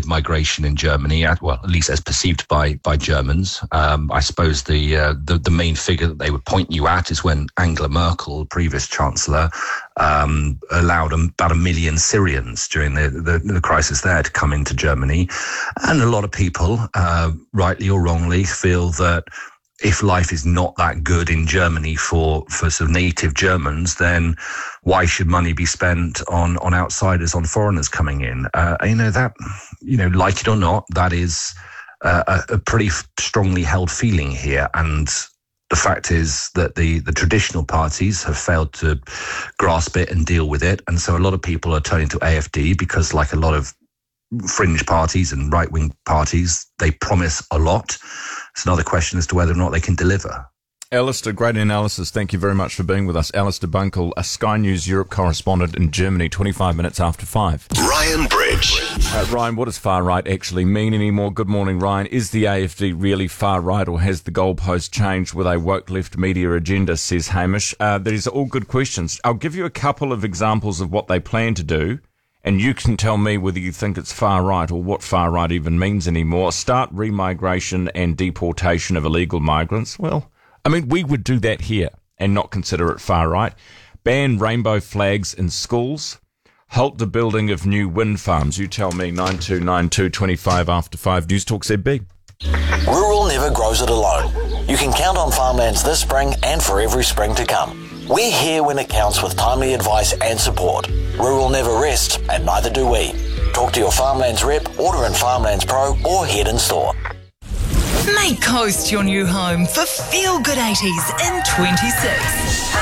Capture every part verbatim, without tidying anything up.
with migration in Germany, well, at least as perceived by by Germans. Um, I suppose the, uh, the the main figure that they would point you at is when Angela Merkel, previous chancellor, um, allowed about a million Syrians during the, the, the crisis there to come into Germany. And a lot of people, uh, rightly or wrongly, feel that if life is not that good in Germany for, for sort of native Germans, then why should money be spent on, on outsiders, on foreigners coming in? Uh, you know, that, you know, like it or not, that is uh, a, a pretty strongly held feeling here. And the fact is that the, the traditional parties have failed to grasp it and deal with it. And so a lot of people are turning to A F D because, like a lot of fringe parties and right-wing parties, they promise a lot. It's another question as to whether or not they can deliver. Alistair, great analysis. Thank you very much for being with us. Alistair Bunkle, a Sky News Europe correspondent in Germany, twenty-five minutes after five. Ryan Bridge. Uh, Ryan, what does far right actually mean anymore? Good morning, Ryan. Is the A F D really far right, or has the goalpost changed with a woke left media agenda, says Hamish? Uh, these are all good questions. I'll give you a couple of examples of what they plan to do, and you can tell me whether you think it's far right or what far right even means anymore. Start remigration and deportation of illegal migrants. Well, I mean, we would do that here and not consider it far right. Ban rainbow flags in schools. Halt the building of new wind farms. You tell me. Nine two nine two twenty-five after five. News Talk Z B. Rural never grows it alone. You can count on Farmlands this spring and for every spring to come. We're here when it counts with timely advice and support. Rural never rests, and neither do we. Talk to your Farmlands rep, order in Farmlands Pro, or head in store. Make Coast your new home for Feel Good eighties in twenty-six.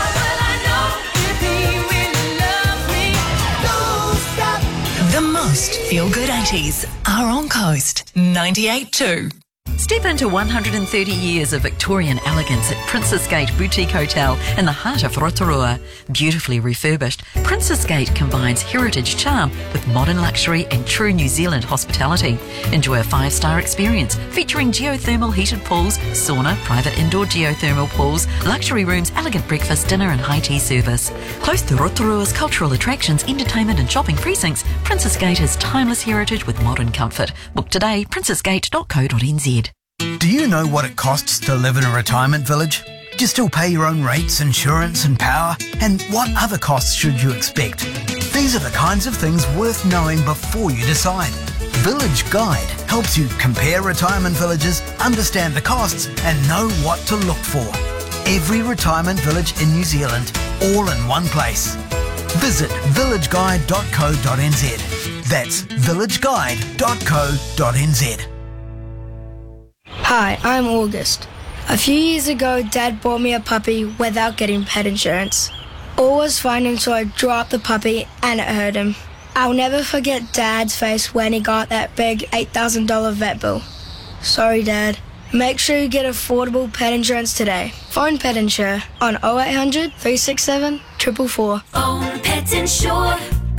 The most Feel Good eighties are on Coast ninety-eight point two. Step into one hundred thirty years of Victorian elegance at Princess Gate Boutique Hotel in the heart of Rotorua. Beautifully refurbished, Princess Gate combines heritage charm with modern luxury and true New Zealand hospitality. Enjoy a five-star experience featuring geothermal heated pools, sauna, private indoor geothermal pools, luxury rooms, elegant breakfast, dinner and high tea service. Close to Rotorua's cultural attractions, entertainment and shopping precincts, Princess Gate has timeless heritage with modern comfort. Book today, princess gate dot co dot n z. Do you know what it costs to live in a retirement village? Do you still pay your own rates, insurance and power? And what other costs should you expect? These are the kinds of things worth knowing before you decide. Village Guide helps you compare retirement villages, understand the costs and know what to look for. Every retirement village in New Zealand, all in one place. Visit village guide dot co dot n z. That's village guide dot co dot n z. Hi, I'm August. A few years ago, Dad bought me a puppy without getting pet insurance. All was fine until I dropped the puppy and it hurt him. I'll never forget Dad's face when he got that big eight thousand dollars vet bill. Sorry, Dad. Make sure you get affordable pet insurance today. Phone Pet Insure on oh eight hundred, three six seven, four four four. Phone Pet Insure.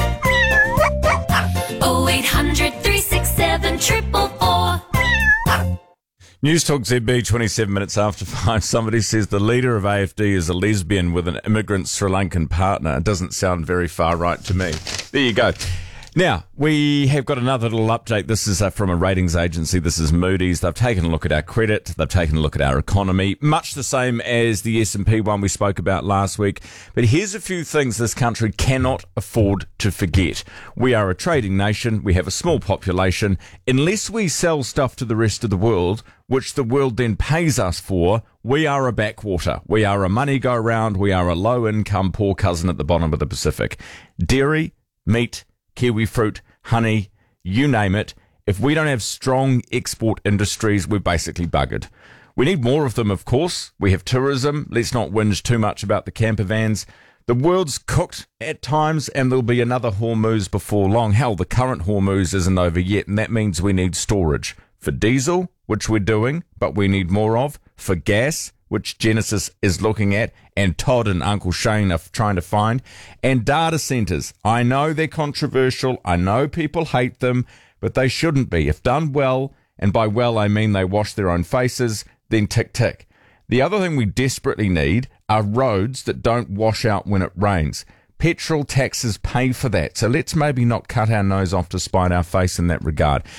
oh eight hundred, three six seven, four four four. News Talk Z B, twenty-seven minutes after five. Somebody says the leader of A F D is a lesbian with an immigrant Sri Lankan partner. It doesn't sound very far right to me. There you go. Now, we have got another little update. This is uh, from a ratings agency. This is Moody's. They've taken a look at our credit. They've taken a look at our economy, much the same as the S and P one we spoke about last week. But here's a few things this country cannot afford to forget. We are a trading nation. We have a small population. Unless we sell stuff to the rest of the world, which the world then pays us for, we are a backwater. We are a money go round. We are a low income poor cousin at the bottom of the Pacific. Dairy, meat, kiwi fruit, honey, you name it. If we don't have strong export industries, we're basically buggered. We need more of them, of course. We have tourism. Let's not whinge too much about the camper vans. The world's cooked at times, and there'll be another Hormuz before long. Hell, the current Hormuz isn't over yet, and that means we need storage. For diesel, which we're doing, but we need more of. For gas, which Genesis is looking at, and Todd and Uncle Shane are trying to find. And data centres. I know they're controversial. I know people hate them, but they shouldn't be. If done well, and by well I mean they wash their own faces, then tick tick. The other thing we desperately need are roads that don't wash out when it rains. Petrol taxes pay for that, so let's maybe not cut our nose off to spite our face in that regard.